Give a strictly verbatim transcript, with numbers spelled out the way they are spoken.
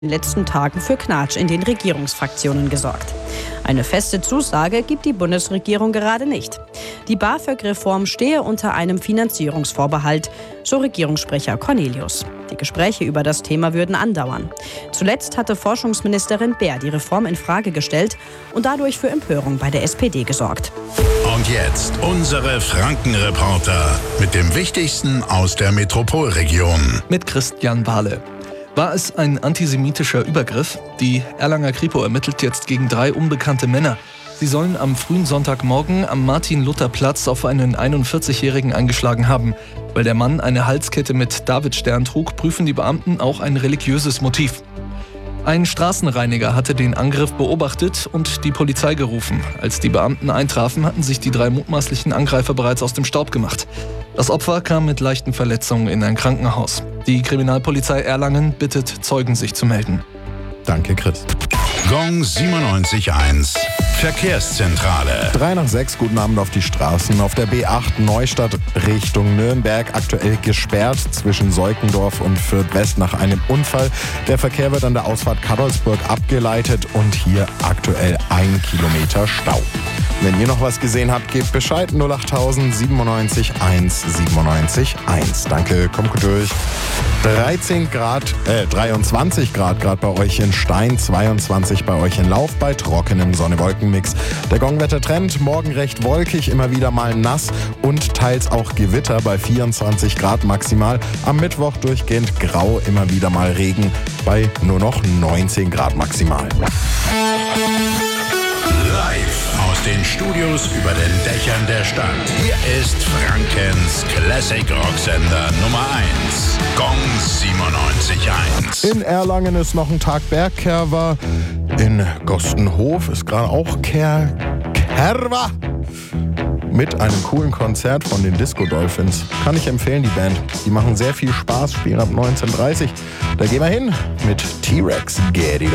in den letzten Tagen für Knatsch in den Regierungsfraktionen gesorgt. Eine feste Zusage gibt die Bundesregierung gerade nicht. Die BAföG-Reform stehe unter einem Finanzierungsvorbehalt, so Regierungssprecher Cornelius. Die Gespräche über das Thema würden andauern. Zuletzt hatte Forschungsministerin Baer die Reform in Frage gestellt und dadurch für Empörung bei der S P D gesorgt. Und jetzt unsere Franken-Reporter mit dem Wichtigsten aus der Metropolregion. Mit Christian Bahle. War es ein antisemitischer Übergriff? Die Erlanger Kripo ermittelt jetzt gegen drei unbekannte Männer. Sie sollen am frühen Sonntagmorgen am Martin-Luther-Platz auf einen einundvierzigjährigen eingeschlagen haben. Weil der Mann eine Halskette mit Davidstern trug, prüfen die Beamten auch ein religiöses Motiv. Ein Straßenreiniger hatte den Angriff beobachtet und die Polizei gerufen. Als die Beamten eintrafen, hatten sich die drei mutmaßlichen Angreifer bereits aus dem Staub gemacht. Das Opfer kam mit leichten Verletzungen in ein Krankenhaus. Die Kriminalpolizei Erlangen bittet Zeugen, sich zu melden. Danke, Chris. Gong siebenundneunzig Komma eins. Verkehrszentrale. Drei nach sechs, guten Abend auf die Straßen. Auf der B acht Neustadt Richtung Nürnberg aktuell gesperrt zwischen Seukendorf und Fürth West nach einem Unfall. Der Verkehr wird an der Ausfahrt Kadolsburg abgeleitet und hier aktuell ein Kilometer Stau. Wenn ihr noch was gesehen habt, gebt Bescheid. null achttausend siebenundneunzig eins siebenundneunzig eins. Danke, kommt gut durch. dreizehn Grad, äh, dreiundzwanzig Grad gerade bei euch in Stein, zweiundzwanzig bei euch in Lauf bei trockenem Sonne-Wolken-Mix. Der Gongwetter-Trend, morgen recht wolkig, immer wieder mal nass und teils auch Gewitter bei vierundzwanzig Grad maximal. Am Mittwoch durchgehend grau, immer wieder mal Regen bei nur noch neunzehn Grad maximal. Live aus den Studios über den Dächern der Stadt. Hier ist Frankens Classic Rocksender Nummer eins. Gong siebenundneunzig Komma eins. In Erlangen ist noch ein Tag Bergkerwa. In Gostenhof ist gerade auch Ker Kerwa. Mit einem coolen Konzert von den Disco Dolphins. Kann ich empfehlen, die Band. Die machen sehr viel Spaß, spielen ab neunzehn Uhr dreißig. Da gehen wir hin mit T-Rex. Get it